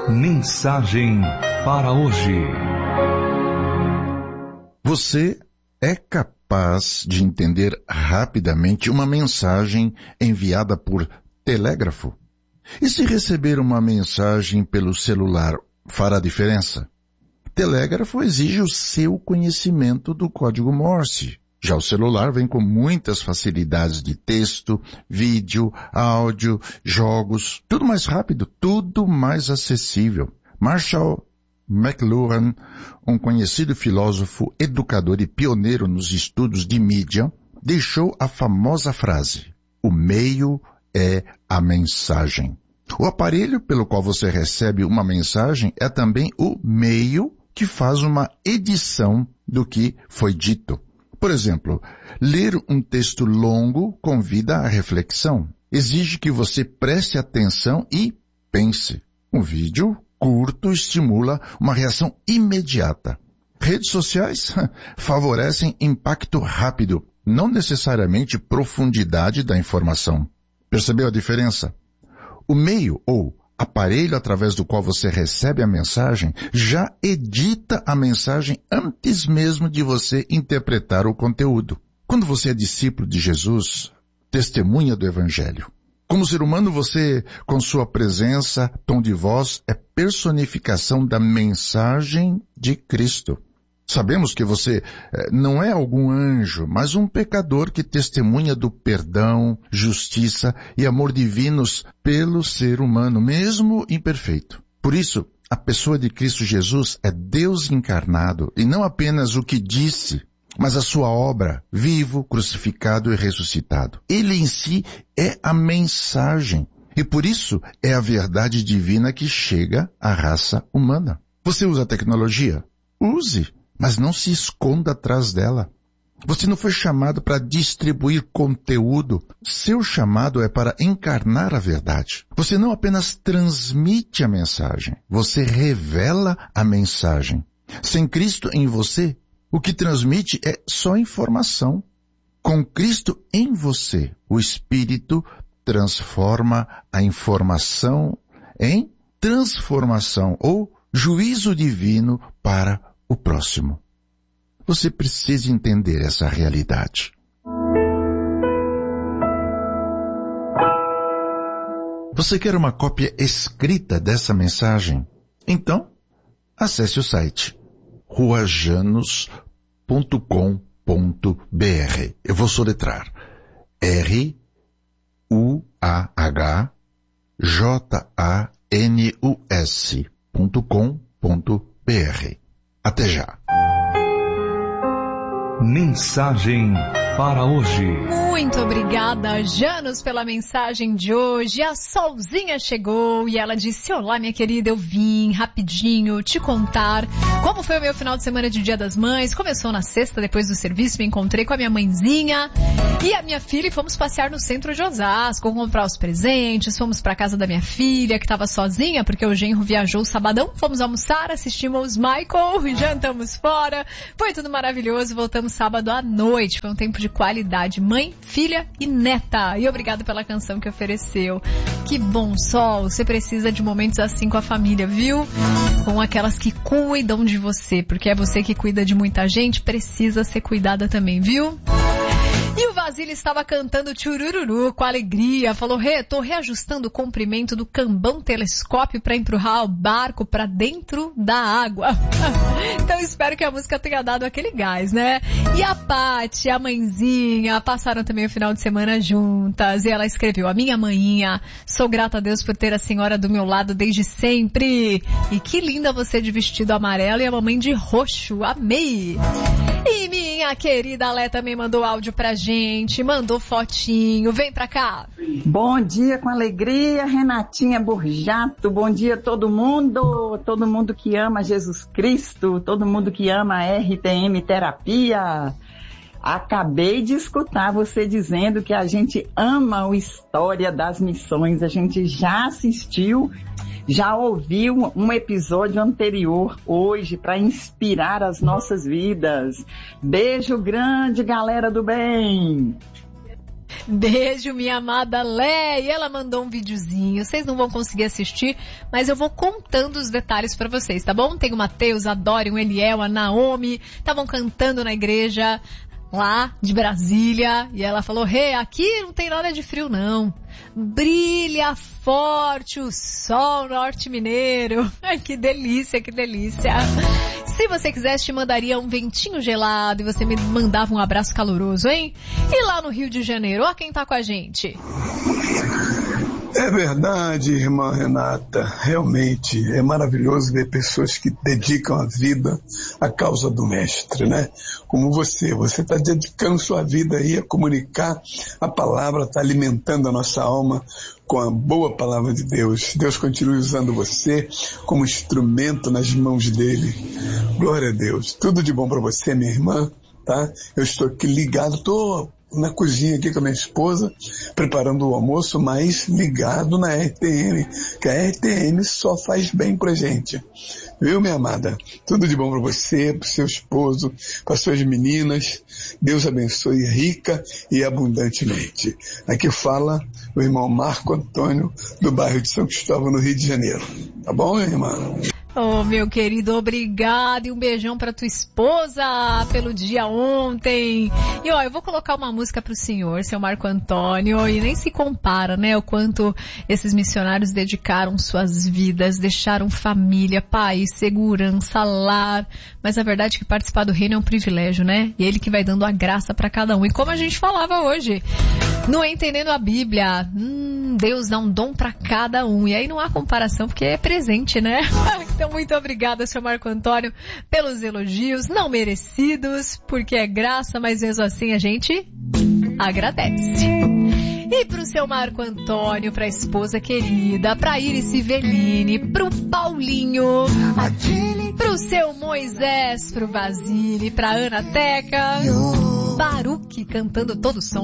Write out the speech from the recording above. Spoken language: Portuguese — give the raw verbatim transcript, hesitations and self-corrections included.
Mensagem para hoje. Você é capaz de entender rapidamente uma mensagem enviada por telégrafo? E se receber uma mensagem pelo celular, fará diferença? Telégrafo exige o seu conhecimento do código Morse. Já o celular vem com muitas facilidades de texto, vídeo, áudio, jogos, tudo mais rápido, tudo mais acessível. Marshall McLuhan, um conhecido filósofo, educador e pioneiro nos estudos de mídia, deixou a famosa frase: o meio é a mensagem. O aparelho pelo qual você recebe uma mensagem é também o meio que faz uma edição do que foi dito. Por exemplo, ler um texto longo convida à reflexão. Exige que você preste atenção e pense. Um vídeo curto estimula uma reação imediata. Redes sociais favorecem impacto rápido, não necessariamente profundidade da informação. Percebeu a diferença? O meio ou aparelho através do qual você recebe a mensagem já edita a mensagem antes mesmo de você interpretar o conteúdo. Quando você é discípulo de Jesus, testemunha do Evangelho. Como ser humano, você, com sua presença, tom de voz, é personificação da mensagem de Cristo. Sabemos que você eh, não é algum anjo, mas um pecador que testemunha do perdão, justiça e amor divinos pelo ser humano, mesmo imperfeito. Por isso, a pessoa de Cristo Jesus é Deus encarnado e não apenas o que disse, mas a sua obra, vivo, crucificado e ressuscitado. Ele em si é a mensagem e por isso é a verdade divina que chega à raça humana. Você usa a tecnologia? Use. Mas não se esconda atrás dela. Você não foi chamado para distribuir conteúdo. Seu chamado é para encarnar a verdade. Você não apenas transmite a mensagem, você revela a mensagem. Sem Cristo em você, o que transmite é só informação. Com Cristo em você, o Espírito transforma a informação em transformação ou juízo divino para o próximo. Você precisa entender essa realidade. Você quer uma cópia escrita dessa mensagem? Então, acesse o site rua janos ponto com ponto b r. Eu vou soletrar R U A H J A N U S ponto com ponto b r. Até já. Mensagem para hoje. Muito obrigada, Janos, pela mensagem de hoje. A Solzinha chegou e ela disse: olá, minha querida, eu vim rapidinho te contar como foi o meu final de semana de Dia das Mães. Começou na sexta, depois do serviço, me encontrei com a minha mãezinha e a minha filha e fomos passear no centro de Osasco, comprar os presentes, fomos para casa da minha filha, que estava sozinha, porque o genro viajou sabadão, fomos almoçar, assistimos Michael, jantamos fora, foi tudo maravilhoso, voltamos sábado à noite, foi um tempo de qualidade, mãe, filha e neta. E obrigado pela canção que ofereceu. Que bom, Sol, você precisa de momentos assim com a família, viu? Com aquelas que cuidam de você, porque é você que cuida de muita gente, precisa ser cuidada também, viu? E o Vasílio estava cantando tchurururu com alegria, falou: Rê, tô reajustando o comprimento do cambão telescópio para empurrar o barco para dentro da água. Então espero que a música tenha dado aquele gás, né? E a Paty, a mãezinha, passaram também o final de semana juntas e ela escreveu: a minha maninha, sou grata a Deus por ter a senhora do meu lado desde sempre. E que linda você de vestido amarelo e a mamãe de roxo, amei. E minha querida Lé também mandou áudio pra gente, mandou fotinho, vem pra cá. Bom dia com alegria, Renatinha Borjato, bom dia todo mundo, todo mundo que ama Jesus Cristo, todo mundo que ama a R T M Terapia. Acabei de escutar você dizendo que a gente ama o História das Missões, a gente já assistiu, já ouviu um episódio anterior hoje para inspirar as nossas vidas. Beijo grande, galera do bem! Beijo, minha amada Lé. E ela mandou um videozinho. Vocês não vão conseguir assistir, mas eu vou contando os detalhes pra vocês, tá bom? Tem o Mateus, a Dorian, o Eliel, a Naomi. Estavam cantando na igreja lá de Brasília. E ela falou, Rê, hey, aqui não tem nada de frio não. Brilha forte o sol norte mineiro. Ai, que delícia, que delícia. Se você quisesse, te mandaria um ventinho gelado e você me mandava um abraço caloroso, hein? E lá no Rio de Janeiro, ó quem tá com a gente. É verdade, irmã Renata. Realmente é maravilhoso ver pessoas que dedicam a vida à causa do mestre, né? Como você, você está dedicando sua vida aí a comunicar a palavra, está alimentando a nossa alma com a boa palavra de Deus. Deus continue usando você como instrumento nas mãos dele. Glória a Deus. Tudo de bom para você, minha irmã, tá? Eu estou aqui ligado, estou na cozinha aqui com a minha esposa, preparando o almoço, mas ligado na R T M, que a R T M só faz bem pra gente. Viu, minha amada? Tudo de bom pra você, pro seu esposo, para suas meninas. Deus abençoe rica e abundantemente. Aqui fala o irmão Marco Antônio, do bairro de São Cristóvão, no Rio de Janeiro. Tá bom, minha irmã? Oh, meu querido, obrigado e um beijão pra tua esposa pelo dia ontem. E ó, eu vou colocar uma música pro senhor, seu Marco Antônio, e nem se compara, né, o quanto esses missionários dedicaram suas vidas, deixaram família, país, segurança, lar. Mas a verdade é que participar do reino é um privilégio, né? E ele que vai dando a graça pra cada um. E como a gente falava hoje, não entendendo a Bíblia, hum, Deus dá um dom pra cada um. E aí não há comparação, porque é presente, né? Então, muito obrigada, seu Marco Antônio, pelos elogios não merecidos, porque é graça, mas mesmo assim a gente agradece. E pro seu Marco Antônio, pra esposa querida, pra Iris Civelline, pro Paulinho, pro seu Moisés, pro Basile, pra Ana Teca, Baruque cantando todo som.